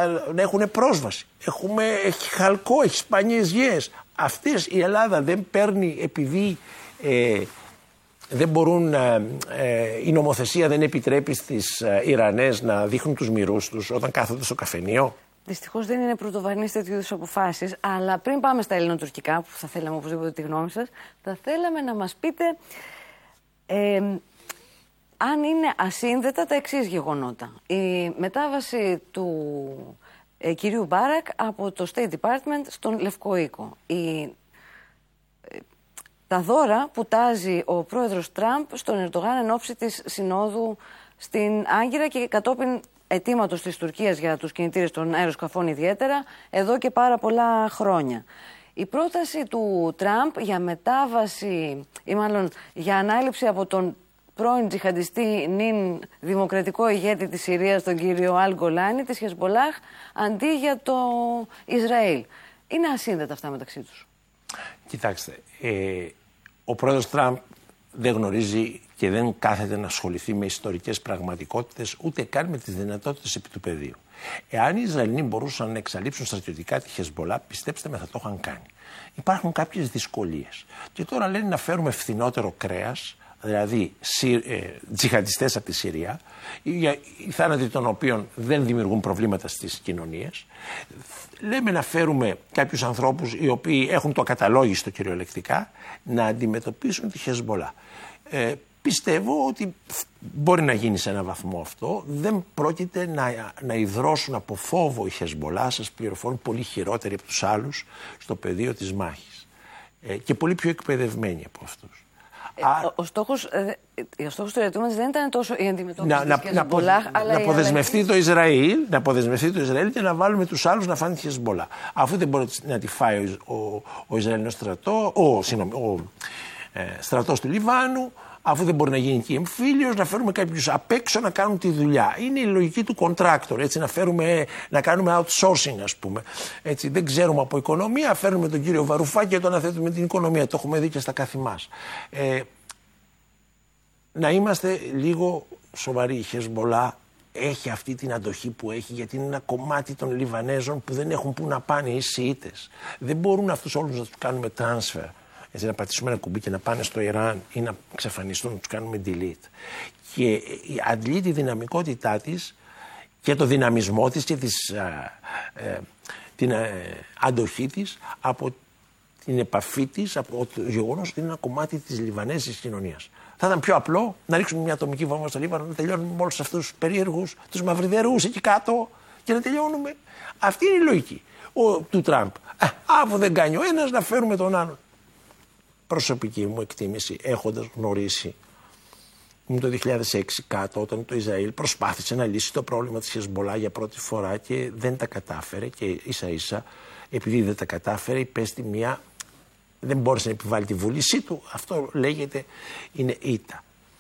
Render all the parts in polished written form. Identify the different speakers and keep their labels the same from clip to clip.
Speaker 1: να έχουν πρόσβαση. Έχει χαλκό, έχει σπάνιες γέες. Αυτές η Ελλάδα δεν παίρνει επειδή δεν μπορούν, η νομοθεσία δεν επιτρέπει στις Ιρανές να δείχνουν τους μυρούς τους όταν κάθονται στο καφενείο.
Speaker 2: Δυστυχώς δεν είναι πρωτοβαρνής τέτοιου είδους αποφάσεις, αλλά πριν πάμε στα ελληνοτουρκικά, που θα θέλαμε οπωσδήποτε τη γνώμη σας, θα θέλαμε να μας πείτε αν είναι ασύνδετα τα εξής γεγονότα. Η μετάβαση του κυρίου Μπάρακ από το State Department στον Λευκό Οίκο. Τα δώρα που τάζει ο πρόεδρος Τραμπ στον Ερντογάν εν ώψη της συνόδου στην Άγκυρα και κατόπιν αιτήματος της Τουρκίας για τους κινητήρες των αεροσκαφών ιδιαίτερα, εδώ και πάρα πολλά χρόνια. Η πρόταση του Τραμπ για μετάβαση ή μάλλον για ανάληψη από τον πρώην τζιχαντιστή νυν δημοκρατικό ηγέτη της Συρίας, τον κύριο Αλ Γκολάνη, της Χεσμπολάχ, αντί για το Ισραήλ. Είναι ασύνδετα αυτά μεταξύ τους?
Speaker 1: Κοιτάξτε, ο πρόεδρος Τραμπ δεν γνωρίζει και δεν κάθεται να ασχοληθεί με ιστορικές πραγματικότητες, ούτε καν με τις δυνατότητες επί του πεδίου. Εάν οι Ισραηλοί μπορούσαν να εξαλείψουν στρατιωτικά τη Χεσμπολά, πιστέψτε με, θα το είχαν κάνει. Υπάρχουν κάποιες δυσκολίες. Και τώρα λένε να φέρουμε φθηνότερο κρέας, δηλαδή τζιχαντιστές από τη Συρία, οι θάνατοι των οποίων δεν δημιουργούν προβλήματα στις κοινωνίες. Λέμε να φέρουμε κάποιους ανθρώπους οι οποίοι έχουν το ακαταλόγιστο κυριολεκτικά να αντιμετωπίσουν τη Χεσμπολά. Πιστεύω ότι μπορεί να γίνει σε ένα βαθμό αυτό. Δεν πρόκειται να ιδρώσουν από φόβο η Χεσμπολά, σας πληροφορούν, πολύ χειρότεροι από τους άλλους στο πεδίο της μάχης και πολύ πιο εκπαιδευμένοι από αυτούς.
Speaker 2: Ο στόχος του ερωτήματος δεν ήταν τόσο η αντιμετώπιση της Χεσμπολάχ, αλλά
Speaker 1: να αποδεσμευτεί το Ισραήλ και να βάλουμε τους άλλους να φάνε τη Χεσμπολά. Αφού δεν μπορεί να τη φάει ο Ισραηλινός στρατός του Λιβάνου, αφού δεν μπορεί να γίνει εκεί εμφύλιος, να φέρουμε κάποιους απ' έξω να κάνουν τη δουλειά. Είναι η λογική του contractor, έτσι, να κάνουμε outsourcing, ας πούμε. Έτσι, δεν ξέρουμε από οικονομία, φέρνουμε τον κύριο Βαρουφάκη και το αναθέτουμε την οικονομία. Το έχουμε δει και στα καθημάς. Να είμαστε λίγο σοβαροί. Η Χεσμπολά έχει αυτή την αντοχή που έχει, γιατί είναι ένα κομμάτι των Λιβανέζων που δεν έχουν που να πάνε οι Σιήτες. Δεν μπορούν αυτούς όλους να τους κάνουμε transfer. Έτσι, να πατήσουμε ένα κουμπί και να πάνε στο Ιράν ή να εξαφανιστούν, να τους κάνουμε delete. Και αντλεί τη δυναμικότητά της και το δυναμισμό της και την αντοχή της από την επαφή της, από το γεγονός ότι είναι ένα κομμάτι της Λιβανέζικης κοινωνίας. Θα ήταν πιο απλό να ρίξουμε μια ατομική βόμβα στο Λίβανο, να τελειώνουμε με όλους αυτούς τους περίεργους, τους μαυριδερούς εκεί κάτω και να τελειώνουμε. Αυτή είναι η λογική του Τραμπ. Αφού δεν κάνει ο ένας, να φέρουμε τον άλλον. Προσωπική μου εκτίμηση, έχοντας γνωρίσει το 2006 κάτω, όταν το Ισραήλ προσπάθησε να λύσει το πρόβλημα της Χεσμπολά για πρώτη φορά και δεν τα κατάφερε, και ίσα ίσα επειδή δεν τα κατάφερε υπέστη δεν μπόρεσε να επιβάλλει τη βούλησή του. Αυτό λέγεται είναι ήττα.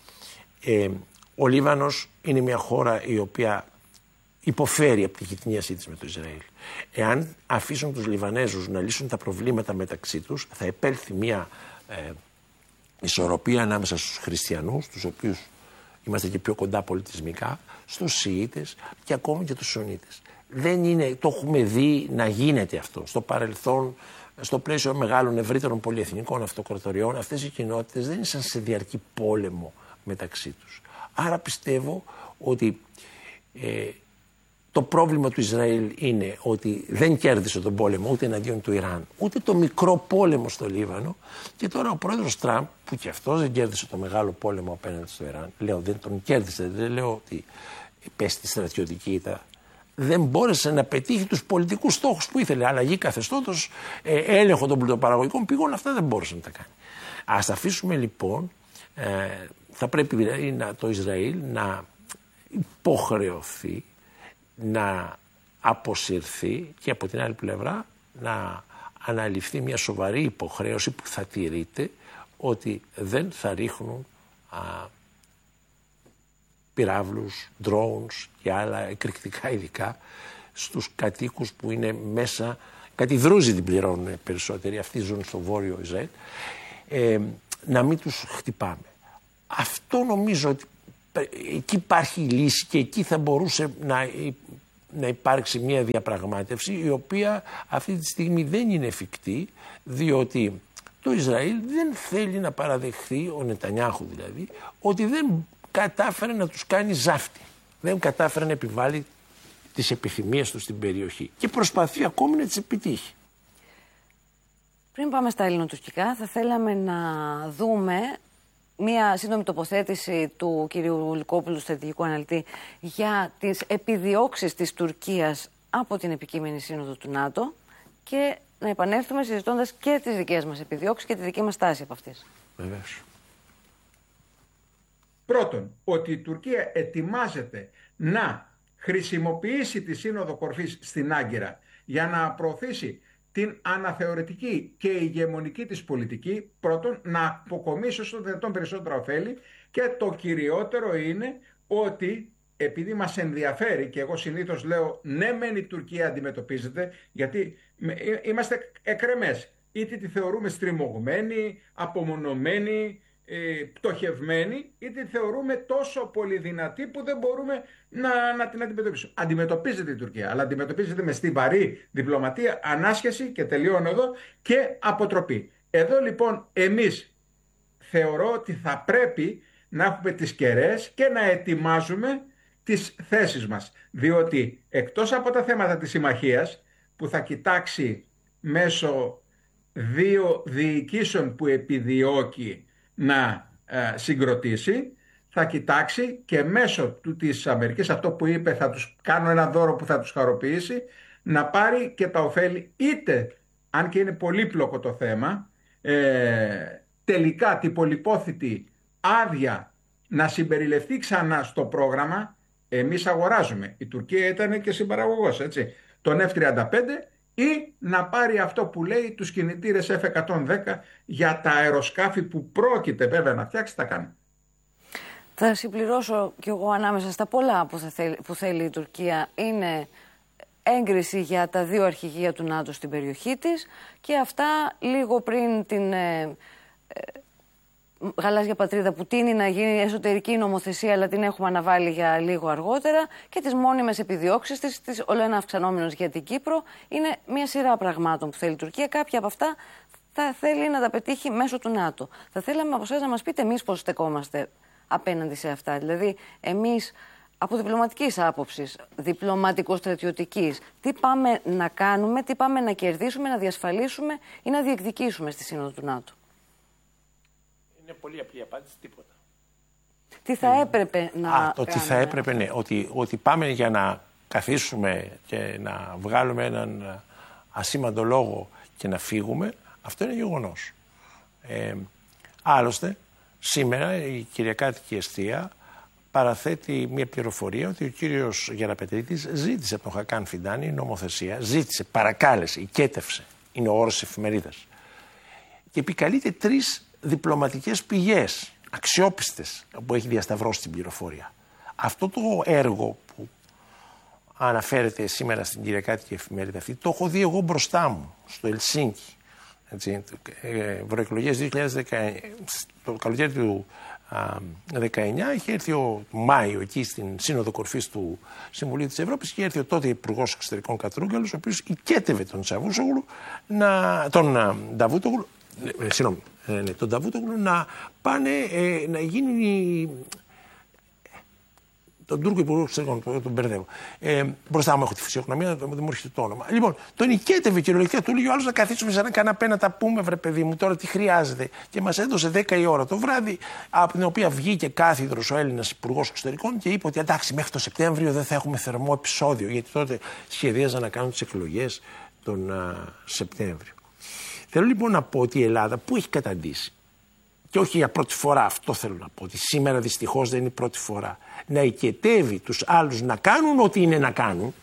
Speaker 1: Ο Λίβανος είναι μια χώρα η οποία υποφέρει από τη γειτονίασή της με το Ισραήλ. Εάν αφήσουν τους Λιβανέζους να λύσουν τα προβλήματα μεταξύ τους, θα επέλθει μια ισορροπία ανάμεσα στους χριστιανούς, τους οποίους είμαστε και πιο κοντά πολιτισμικά, στους Σιήτες και ακόμη και τους Σουνίτες. Δεν είναι, το έχουμε δει να γίνεται αυτό. Στο παρελθόν, στο πλαίσιο μεγάλων ευρύτερων πολυεθνικών αυτοκρατοριών, αυτές οι κοινότητες δεν ήσαν σε διαρκή πόλεμο μεταξύ τους. Άρα πιστεύω ότι το πρόβλημα του Ισραήλ είναι ότι δεν κέρδισε τον πόλεμο ούτε εναντίον του Ιράν, ούτε το μικρό πόλεμο στο Λίβανο. Και τώρα ο πρόεδρος Τραμπ, που και αυτός δεν κέρδισε το μεγάλο πόλεμο απέναντι στο Ιράν, λέω δεν τον κέρδισε, δεν λέω ότι πέστη στρατιωτική ήττα, δεν μπόρεσε να πετύχει τους πολιτικούς στόχους που ήθελε. Αλλαγή καθεστώτος, έλεγχο των πλουτοπαραγωγικών πηγών, αυτά δεν μπόρεσε να τα κάνει. Ας αφήσουμε λοιπόν, θα πρέπει δηλαδή το Ισραήλ να υποχρεωθεί να αποσυρθεί και από την άλλη πλευρά να αναλυφθεί μια σοβαρή υποχρέωση που θα τηρείται, ότι δεν θα ρίχνουν πυράβλους, drones και άλλα εκρηκτικά υλικά στους κατοίκους που είναι μέσα. Κάτι δρούζει την πληρώνουν περισσότεροι, αυτοί ζουν στο βόρειο Ισραήλ, να μην τους χτυπάμε. Αυτό νομίζω ότι εκεί υπάρχει η λύση και εκεί θα μπορούσε να υπάρξει μια διαπραγμάτευση η οποία αυτή τη στιγμή δεν είναι εφικτή, διότι το Ισραήλ δεν θέλει να παραδεχθεί, ο Νετανιάχου δηλαδή, ότι δεν κατάφερε να τους κάνει ζάφτη. Δεν κατάφερε να επιβάλλει τις επιθυμίες του στην περιοχή και προσπαθεί ακόμη να τις επιτύχει.
Speaker 2: Πριν πάμε στα ελληνοτουρκικά, θα θέλαμε να δούμε μία σύντομη τοποθέτηση του κυρίου Λυκόπουλου, στρατηγικού αναλυτή, για τις επιδιώξεις της Τουρκίας από την επικείμενη σύνοδο του ΝΑΤΟ και να επανέλθουμε συζητώντας και τις δικές μας επιδιώξεις και τη δική μας στάση από αυτές.
Speaker 1: Βεβαίως.
Speaker 3: Πρώτον, ότι η Τουρκία ετοιμάζεται να χρησιμοποιήσει τη Σύνοδο Κορφής στην Άγκυρα για να προωθήσει την αναθεωρητική και ηγεμονική της πολιτική, πρώτον, να αποκομίσει όσο δυνατόν περισσότερα ωφέλη, και το κυριότερο είναι ότι επειδή μας ενδιαφέρει, και εγώ συνήθως λέω ναι μεν η Τουρκία αντιμετωπίζεται, γιατί είμαστε εκρεμές, είτε τη θεωρούμε στριμωγμένη, απομονωμένη, πτωχευμένη, είτε τη θεωρούμε τόσο πολύ δυνατή που δεν μπορούμε να την αντιμετωπίσουμε. Αντιμετωπίζεται η Τουρκία, αλλά αντιμετωπίζεται με στιβαρή διπλωματία, ανάσχεση, και τελειώνω εδώ, και αποτροπή. Εδώ λοιπόν εμείς θεωρώ ότι θα πρέπει να έχουμε τις κεραίες και να ετοιμάζουμε τις θέσεις μας, διότι εκτός από τα θέματα της συμμαχίας που θα κοιτάξει μέσω δύο διοικήσεων που επιδιώκει να συγκροτήσει, θα κοιτάξει και μέσω της Αμερικής, αυτό που είπε, θα τους κάνω ένα δώρο που θα τους χαροποιήσει, να πάρει και τα ωφέλη, είτε, αν και είναι πολύπλοκο το θέμα, τελικά την πολυπόθητη άδεια να συμπεριληφθεί ξανά στο πρόγραμμα. Εμείς αγοράζουμε, η Τουρκία ήταν και συμπαραγωγός, έτσι, τον F-35, ή να πάρει αυτό που λέει τους κινητήρες F-110 για τα αεροσκάφη που πρόκειται βέβαια να φτιάξει, τα κάνει.
Speaker 2: Θα συμπληρώσω κι εγώ, ανάμεσα στα πολλά που θέλει η Τουρκία είναι έγκριση για τα δύο αρχηγεία του ΝΑΤΟ στην περιοχή της, και αυτά λίγο πριν την γαλάζια πατρίδα που τείνει να γίνει εσωτερική νομοθεσία, αλλά την έχουμε αναβάλει για λίγο αργότερα, και τις μόνιμες επιδιώξεις της, όλο ένα αυξανόμενος για την Κύπρο. Είναι μια σειρά πραγμάτων που θέλει η Τουρκία. Κάποια από αυτά θα θέλει να τα πετύχει μέσω του ΝΑΤΟ. Θα θέλαμε από εσάς να μας πείτε εμείς πώς στεκόμαστε απέναντι σε αυτά. Δηλαδή, εμείς από διπλωματικής άποψης, διπλωματικο-στρατιωτικής, τι πάμε να κάνουμε, τι πάμε να κερδίσουμε, να διασφαλίσουμε ή να διεκδικήσουμε στη Σύνοδο του ΝΑΤΟ.
Speaker 1: Είναι πολύ απλή απάντηση, τίποτα.
Speaker 2: Τι θα έπρεπε να κάνουμε.
Speaker 1: Τι θα έπρεπε, ναι. Ότι πάμε για να καθίσουμε και να βγάλουμε έναν ασήμαντο λόγο και να φύγουμε, αυτό είναι γεγονός. Άλλωστε, σήμερα η Κυριακάτικη Εστία παραθέτει μια πληροφορία ότι ο κύριος Γεραπετρίτης ζήτησε από τον Χακάν Φιντάνη νομοθεσία, ζήτησε, παρακάλεσε, οικέτευσε, είναι ο όρος της εφημερίδας, και επικαλείται 3 διπλωματικές πηγές αξιόπιστες που έχει διασταυρώσει την πληροφορία. Αυτό το έργο που αναφέρεται σήμερα στην Κυριακάτικη εφημερίδα αυτή, το έχω δει εγώ μπροστά μου στο Ελσίνκι. Ευρωεκλογές 2019, το καλοκαίρι του 2019, είχε έρθει ο Μάιο εκεί στην Σύνοδο Κορφής του Συμβουλίου της Ευρώπης και έρθει ο τότε Υπουργός Εξωτερικών Κατρούγκαλος, ο οποίος οικέτευε τον Νταβούτογλου να πάνε να γίνει τον Τούρκο Υπουργό Εξωτερικών, τον μπερδεύω. Μπροστά μου έχω τη φυσιογνωμία, δεν μου έρχεται το όνομα. Λοιπόν, τον οικέτευε κυριολεκτικά, του έλεγε ο άλλος να καθίσουμε σε ένα καναπέ να τα πούμε, βρε παιδί μου, τώρα τι χρειάζεται. Και μας έδωσε 10 η ώρα το βράδυ, από την οποία βγήκε κάθιδρος ο Έλληνας Υπουργός Εξωτερικών και είπε ότι εντάξει, μέχρι το Σεπτέμβριο δεν θα έχουμε θερμό επεισόδιο, γιατί τότε σχεδίαζαν να κάνουν τις εκλογές τον Σεπτέμβριο. Θέλω λοιπόν να πω ότι η Ελλάδα που έχει καταντήσει, και όχι για πρώτη φορά, αυτό θέλω να πω, ότι σήμερα δυστυχώς δεν είναι η πρώτη φορά, να οικετεύει τους άλλους να κάνουν ό,τι είναι να κάνουν,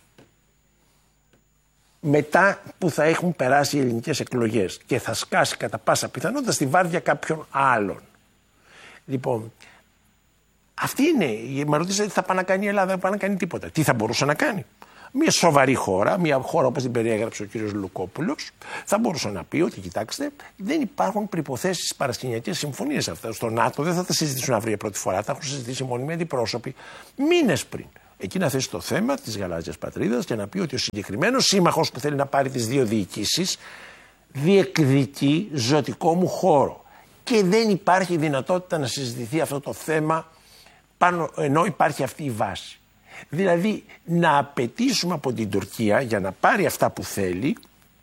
Speaker 1: μετά που θα έχουν περάσει οι ελληνικές εκλογές και θα σκάσει κατά πάσα πιθανότητα στη βάρδια κάποιων άλλων. Λοιπόν, αυτή είναι, με ρωτήσατε τι θα πάει να κάνει η Ελλάδα, δεν θα πάει να κάνει τίποτα. Τι θα μπορούσε να κάνει? Μια σοβαρή χώρα, μια χώρα όπως την περιέγραψε ο κύριος Λουκόπουλος, θα μπορούσε να πει ότι κοιτάξτε, δεν υπάρχουν προϋποθέσεις στις παρασκηνιακές συμφωνίες αυτά. Στο ΝΑΤΟ δεν θα τα συζητήσουν αύριο πρώτη φορά, τα έχουν συζητήσει μόνιμοι αντιπρόσωποι μήνες πριν. εκεί να θέσει το θέμα της γαλάζιας πατρίδας και να πει ότι ο συγκεκριμένος σύμμαχος που θέλει να πάρει τις δύο διοικήσεις διεκδικεί ζωτικό μου χώρο. Και δεν υπάρχει δυνατότητα να συζητηθεί αυτό το θέμα πάνω, ενώ υπάρχει αυτή η βάση. Δηλαδή να απαιτήσουμε από την Τουρκία για να πάρει αυτά που θέλει,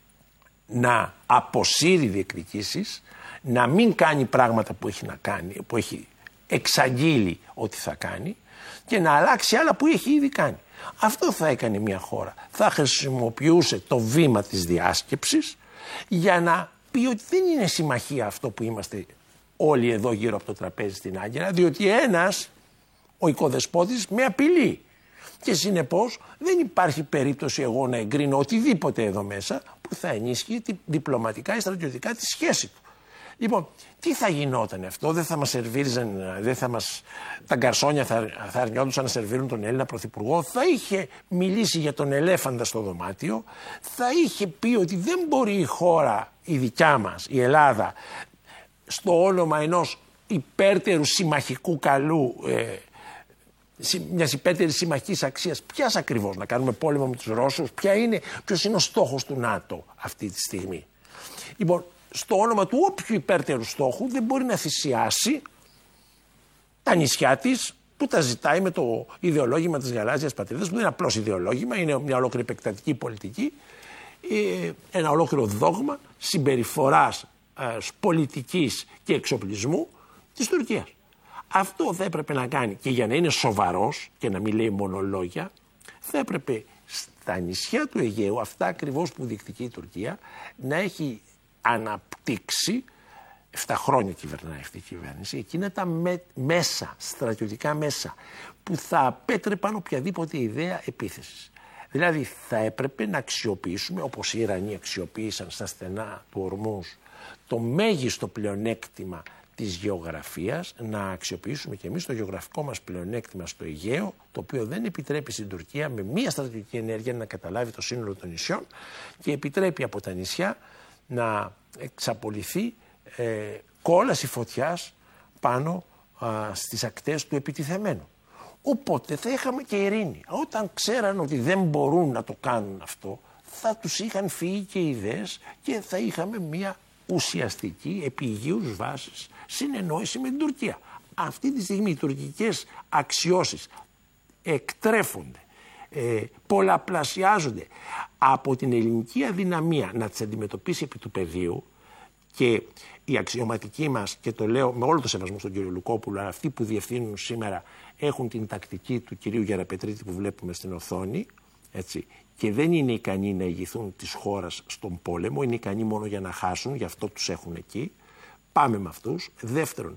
Speaker 1: να αποσύρει διεκδικήσεις, να μην κάνει πράγματα που έχει να κάνει, που έχει εξαγγείλει ότι θα κάνει και να αλλάξει άλλα που έχει ήδη κάνει. Αυτό θα έκανε μια χώρα. Θα χρησιμοποιούσε το βήμα της διάσκεψης για να πει ότι δεν είναι συμμαχία αυτό που είμαστε όλοι εδώ γύρω από το τραπέζι στην Άγκυρα, διότι ένας, ο οικοδεσπότης, με απειλεί. Και συνεπώς δεν υπάρχει περίπτωση εγώ να εγκρίνω οτιδήποτε εδώ μέσα που θα ενίσχυε διπλωματικά ή στρατιωτικά τη σχέση του. Λοιπόν, τι θα γινόταν αυτό, δεν θα μας σερβίριζαν, τα γκαρσόνια θα αρνιόντουσαν να σερβίρουν τον Έλληνα πρωθυπουργό, θα είχε μιλήσει για τον ελέφαντα στο δωμάτιο, θα είχε πει ότι δεν μπορεί η χώρα, η δικιά μας, η Ελλάδα, στο όνομα ενός υπέρτερου συμμαχικού καλού, μιας υπέρτερης συμμαχικής αξίας, ποιας ακριβώς, να κάνουμε πόλεμο με τους Ρώσους, ποιος είναι ο στόχος του ΝΑΤΟ αυτή τη στιγμή. Λοιπόν, στο όνομα του όποιου υπέρτερου στόχου δεν μπορεί να θυσιάσει τα νησιά της που τα ζητάει με το ιδεολόγημα της γαλάζιας πατρίδας, που δεν είναι απλώς ιδεολόγημα, είναι μια ολόκληρη επεκτατική πολιτική, ένα ολόκληρο δόγμα συμπεριφοράς πολιτικής και εξοπλισμού της Τουρκίας. Αυτό θα έπρεπε να κάνει, και για να είναι σοβαρός και να μην λέει μόνο λόγια, θα έπρεπε στα νησιά του Αιγαίου, αυτά ακριβώς που διεκδικεί η Τουρκία, να έχει αναπτύξει, 7 χρόνια κυβερνάει αυτή η κυβέρνηση, εκείνα τα μέσα, στρατιωτικά μέσα, που θα απέτρεπαν οποιαδήποτε ιδέα επίθεσης. Δηλαδή θα έπρεπε να αξιοποιήσουμε, όπως οι Ιρανοί αξιοποίησαν στα στενά του Ορμούζ, το μέγιστο πλεονέκτημα της γεωγραφίας, να αξιοποιήσουμε και εμείς το γεωγραφικό μας πλεονέκτημα στο Αιγαίο, το οποίο δεν επιτρέπει στην Τουρκία με μία στρατιωτική ενέργεια να καταλάβει το σύνολο των νησιών και επιτρέπει από τα νησιά να εξαπολυθεί κόλαση φωτιάς πάνω στις ακτές του επιτιθεμένου. Οπότε θα είχαμε και ειρήνη. Όταν ξέραν ότι δεν μπορούν να το κάνουν αυτό, θα τους είχαν φύγει και ιδέες και θα είχαμε μια ουσιαστική, επί υγιούς βάσης, συνεννόηση με την Τουρκία. Αυτή τη στιγμή οι τουρκικές αξιώσεις εκτρέφονται, πολλαπλασιάζονται από την ελληνική αδυναμία να τις αντιμετωπίσει επί του πεδίου, και οι αξιωματικοί μας, και το λέω με όλο το σεβασμό στον κύριο Λουκόπουλο, αλλά αυτοί που διευθύνουν σήμερα έχουν την τακτική του κυρίου Γεραπετρίτη που βλέπουμε στην οθόνη, έτσι, και δεν είναι ικανοί να ηγηθούν της χώρας στον πόλεμο, είναι ικανοί μόνο για να χάσουν, γι' αυτό τους έχουν εκεί. Πάμε με αυτούς. Δεύτερον,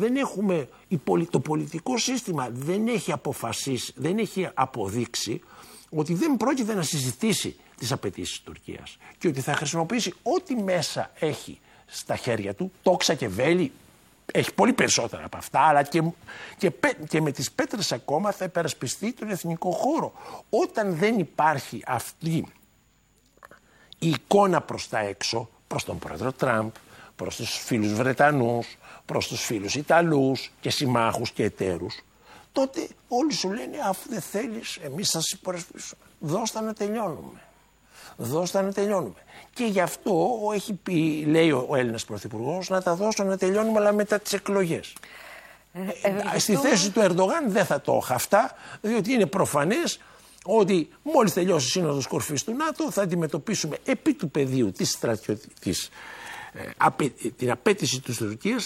Speaker 1: το πολιτικό σύστημα δεν έχει αποφασίσει, δεν έχει αποδείξει ότι δεν πρόκειται να συζητήσει τις απαιτήσεις της Τουρκίας και ότι θα χρησιμοποιήσει ό,τι μέσα έχει στα χέρια του, τόξα και βέλη, έχει πολύ περισσότερα από αυτά, αλλά και με τις πέτρες ακόμα θα υπερασπιστεί τον εθνικό χώρο. Όταν δεν υπάρχει αυτή η εικόνα προς τα έξω, προς τον πρόεδρο Τραμπ, προς τους φίλους Βρετανούς, προς τους φίλους Ιταλούς και συμμάχους και εταίρους, τότε όλοι σου λένε, αφού δεν θέλεις, εμείς θα σας υπερασπίσουμε. Δώστα να τελειώνουμε. Δώστα να τελειώνουμε. Και γι' αυτό έχει πει, λέει ο Έλληνας Πρωθυπουργός, να τα δώσω να τελειώνουμε, αλλά μετά τις εκλογές. Στη θέση του Ερντογάν δεν θα το είχα αυτά, διότι είναι προφανές ότι μόλις τελειώσει η Σύνοδος Κορυφής του ΝΑΤΟ θα αντιμετωπίσουμε επί του πεδίου την απέτηση της Τουρκίας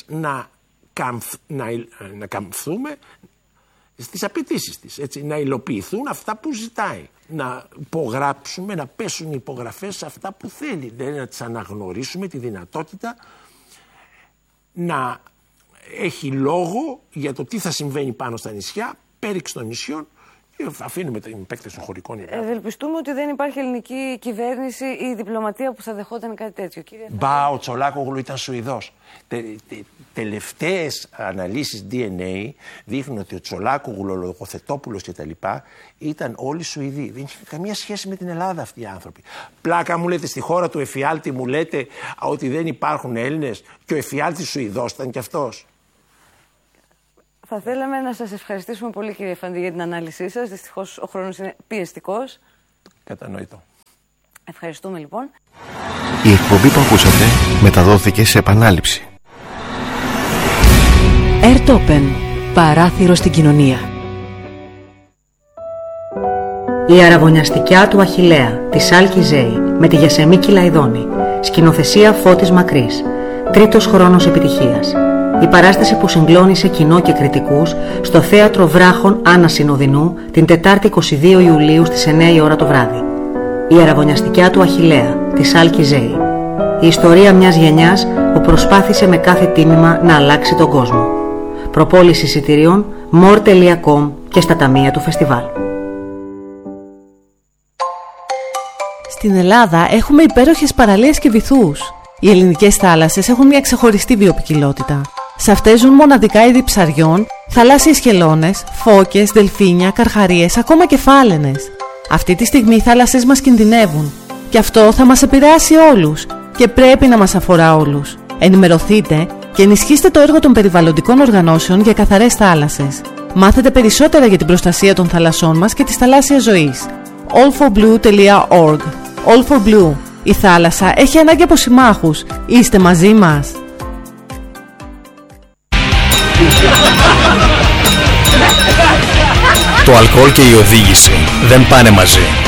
Speaker 1: να καμφθούμε στις απαιτήσεις της, έτσι, να υλοποιηθούν αυτά που ζητάει, να υπογράψουμε, να πέσουν οι υπογραφές σε αυτά που θέλει, δεν να τις αναγνωρίσουμε τη δυνατότητα να έχει λόγο για το τι θα συμβαίνει πάνω στα νησιά, πέριξ των νησιών, και αφήνουμε την επέκταση των χωρικών ιδεών.
Speaker 2: Ευελπιστούμε ότι δεν υπάρχει ελληνική κυβέρνηση ή διπλωματία που θα δεχόταν κάτι τέτοιο.
Speaker 1: Μπα, ο Τσολάκογλου ήταν Σουηδός. Τελευταίες αναλύσεις DNA δείχνουν ότι ο Τσολάκογλου, ο Λογοθετόπουλος κτλ. Ήταν όλοι Σουηδοί. Δεν είχε καμία σχέση με την Ελλάδα αυτοί οι άνθρωποι. Πλάκα μου λέτε, στη χώρα του εφιάλτη μου λέτε ότι δεν υπάρχουν Έλληνες, και ο εφιάλτης Σουηδός ήταν κι αυτός.
Speaker 2: Θα θέλαμε να σας ευχαριστήσουμε πολύ, κύριε Φαντή, για την ανάλυση σας. Δυστυχώς ο χρόνος είναι πιεστικός.
Speaker 1: Κατανοητό.
Speaker 2: Ευχαριστούμε λοιπόν.
Speaker 4: Η εκπομπή που ακούσατε μεταδόθηκε σε επανάληψη.
Speaker 5: Airtopen. Παράθυρο στην κοινωνία.
Speaker 6: Η αραβωνιαστικιά του Αχιλλέα της Άλκη Ζέη με τη Γεσεμίκη Λαϊδόνη. Σκηνοθεσία Φώτης Μακρύς. 3ος χρόνος επιτυχίας. Η παράσταση που συγκλώνησε κοινό και κριτικούς στο Θέατρο Βράχων Άννα Συνοδεινού την Τετάρτη 22 Ιουλίου στις 9 η ώρα το βράδυ. Η αραβωνιαστικιά του Αχιλλέα της Άλκη Ζέη. Η ιστορία μιας γενιάς που προσπάθησε με κάθε τίμημα να αλλάξει τον κόσμο. Προπόληση εισιτηρίων more.com και στα ταμεία του φεστιβάλ.
Speaker 7: Στην Ελλάδα έχουμε υπέροχες παραλίες και βυθούς. Οι ελληνικές θάλασσες έχουν μια ξεχωριστή βιοποικιλότητα. Σε αυτές ζουν μοναδικά είδη ψαριών, θαλάσσιες χελώνες, φώκες, δελφίνια, καρχαρίες, ακόμα και φάλαινες. Αυτή τη στιγμή οι θάλασσες μας κινδυνεύουν. Και αυτό θα μας επηρεάσει όλους και πρέπει να μας αφορά όλους. Ενημερωθείτε και ενισχύστε το έργο των περιβαλλοντικών οργανώσεων για καθαρές θάλασσες. Μάθετε περισσότερα για την προστασία των θαλασσών μας και της θαλάσσιας ζωής. allforblue.org. All for Blue. Η θάλασσα έχει ανάγκη από συμμάχους. Είστε μαζί μας.
Speaker 4: Το αλκοόλ και η οδήγηση δεν πάνε μαζί.